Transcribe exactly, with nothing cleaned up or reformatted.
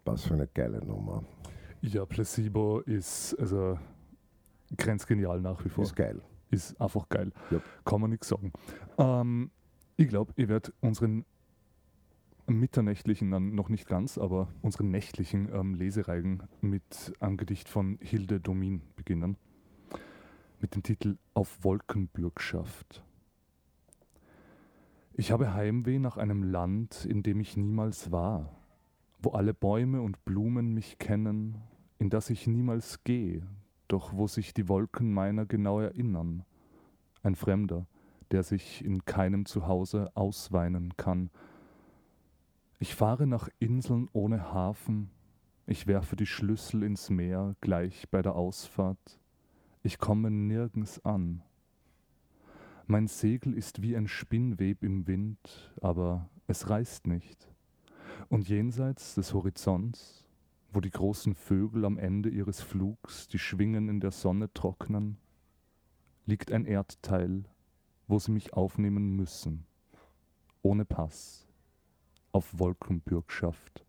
Was für eine geile Nummer. Ja, Placebo ist also grenzgenial nach wie vor. Ist geil. Ist einfach geil. Yep. Kann man nichts sagen. Ähm, ich glaube, ich werde unseren mitternächtlichen, dann noch nicht ganz, aber unseren nächtlichen ähm, Lesereigen mit einem Gedicht von Hilde Domin beginnen. Mit dem Titel Auf Wolkenbürgschaft. Ich habe Heimweh nach einem Land, in dem ich niemals war, wo alle Bäume und Blumen mich kennen, in das ich niemals gehe, doch wo sich die Wolken meiner genau erinnern. Ein Fremder, der sich in keinem Zuhause ausweinen kann. Ich fahre nach Inseln ohne Hafen, ich werfe die Schlüssel ins Meer gleich bei der Ausfahrt. Ich komme nirgends an. Mein Segel ist wie ein Spinnweb im Wind, aber es reißt nicht. Und jenseits des Horizonts, wo die großen Vögel am Ende ihres Flugs die Schwingen in der Sonne trocknen, liegt ein Erdteil, wo sie mich aufnehmen müssen, ohne Pass, auf Wolkenbürgschaft.